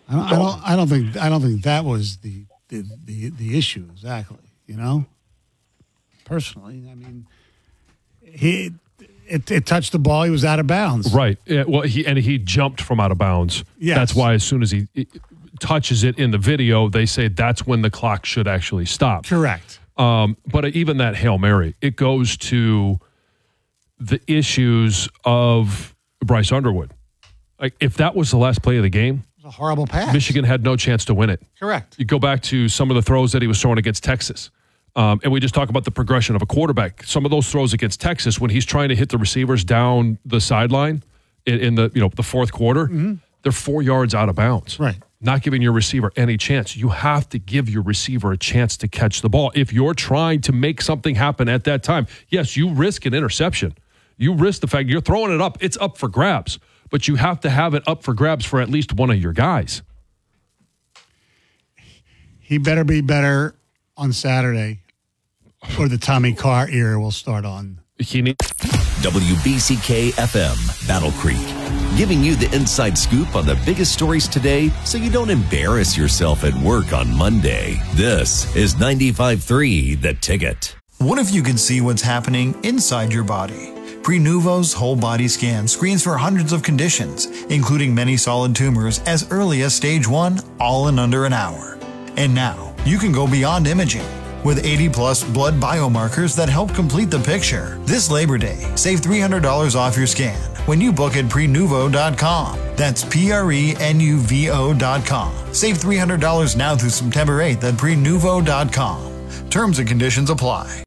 I don't think that was the issue exactly. You know, personally, I mean, it touched the ball. He was out of bounds. Right. Yeah, well, he jumped from out of bounds. Yes. That's why as soon as he touches it in the video, they say that's when the clock should actually stop. Correct. But even that Hail Mary, it goes to the issues of Bryce Underwood. Like, if that was the last play of the game, it was a horrible pass. Michigan had no chance to win it. Correct. You go back to some of the throws that he was throwing against Texas. And we just talk about the progression of a quarterback. Some of those throws against Texas, when he's trying to hit the receivers down the sideline in the fourth quarter, they're 4 yards out of bounds. Right. Not giving your receiver any chance. You have to give your receiver a chance to catch the ball. If you're trying to make something happen at that time, yes, you risk an interception. You risk the fact you're throwing it up. It's up for grabs. But you have to have it up for grabs for at least one of your guys. He better be better on Saturday, or the Tommy Carr era will start on. WBCK-FM, Battle Creek. Giving you the inside scoop on the biggest stories today so you don't embarrass yourself at work on Monday. This is 95.3 The Ticket. What if you could see what's happening inside your body? Prenuvo's whole body scan screens for hundreds of conditions, including many solid tumors as early as stage 1, all in under an hour. And now, you can go beyond imaging. With 80-plus blood biomarkers that help complete the picture. This Labor Day, save $300 off your scan when you book at Prenuvo.com. That's Prenuvo.com. Save $300 now through September 8th at Prenuvo.com. Terms and conditions apply.